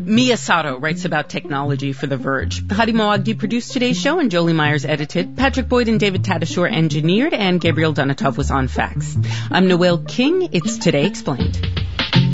Mia Sato writes about technology for The Verge. Hadi Moagdi produced today's show, and Jolie Myers edited. Patrick Boyd and David Tadashore engineered, and Gabriel Donatov was on fax. I'm Noelle King. It's Today Explained.